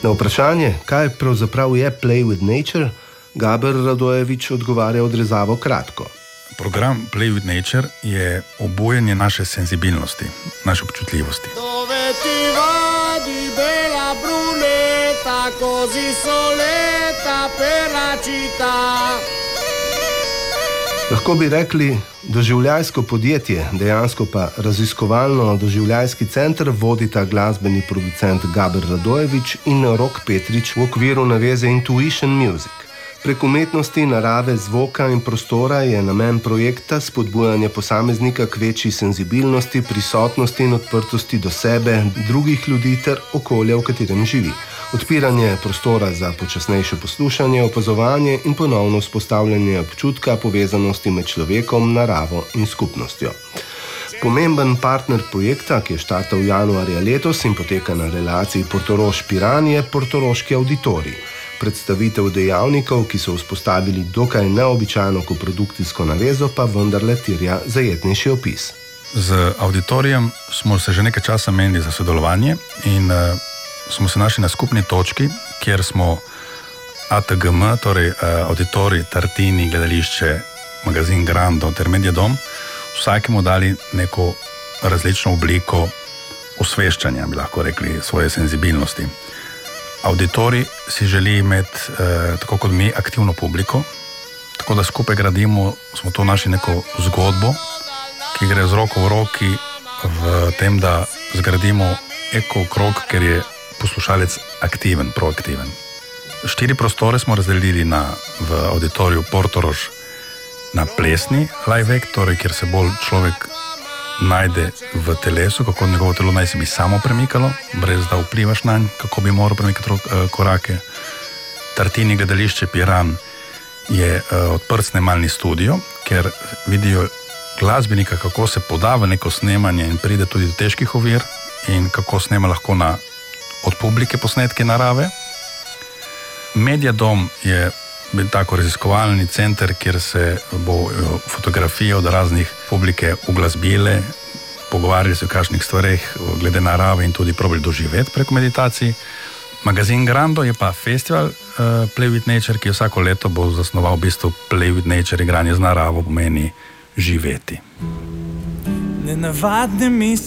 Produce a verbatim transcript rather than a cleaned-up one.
Na vprašanje, kaj pravzaprav je Play with Nature, Gaber Radojevič odgovarja odrezavo kratko. Program Play with Nature je obujanje naše senzibilnosti, naše občutljivosti. Dove ti vadi bella brunetta, così soletta per la città. Lahko bi rekli, doživljajsko podjetje, dejansko pa raziskovalno-doživljajski center vodita glasbeni producent Gaber Radojevič in Rok Petrič v okviru naveze Intuition Music. Prek umetnosti, narave, zvoka in prostora je namen projekta spodbujanje posameznika k večji senzibilnosti, prisotnosti in odprtosti do sebe, drugih ljudi ter okolja, v katerem živi. Odpiranje prostora za počasnejše poslušanje, opazovanje in ponovno vzpostavljanje občutka povezanosti med človekom, naravo in skupnostjo. Pomemben partner projekta, ki je štartal januarja letos in poteka na relaciji Portorož-Piran, je Portoroški auditorij. Predstavitev dejavnikov, ki so vzpostavili dokaj neobičajno koprodukcijsko navezo, pa vendarle terja zajetnejši opis. Z auditorijem smo se že nekaj časa menili za sodelovanje in uh, smo se našli na skupni točki, kjer smo A T G M, torej uh, auditorij, Tartini, gledališče, magazin Grando ter Mediadom, vsakemu dali neko različno obliko osveščanja, bi lahko rekli, svoje senzibilnosti. Auditorij si želi imeti, eh, tako kot mi, aktivno publiko, tako da skupaj gradimo, smo to našli neko zgodbo, ki gre z roko v roki v tem, da zgradimo eko-krog, ker je poslušalec aktiven, proaktiven. Štiri prostore smo razdelili na, v auditoriju Portorož na plesni live act, torej kjer se bolj človek najde v telesu, kako njegovo telo naj se bi samo premikalo, brez da vplivaš na nj, kako bi moral premikati korake. Tartini, gledališče Piran je uh, odprt snemalni studio, ker vidijo glasbenika, kako se poda v neko snemanje in pride tudi do težkih ovir in kako snema lahko na, od publike posnetke narave. Mediadom je tako raziskovalni center, kjer se bo fotografije od raznih publike uglasbile, pogovarjali se o kakšnih stvareh glede narave in tudi probali doživeti preko meditacij. Magazin Grando je pa festival uh, Play with Nature, ki vsako leto bo zasnoval v bistvu Play with Nature, igranje z naravo pomeni živeti. Nenavadne misli.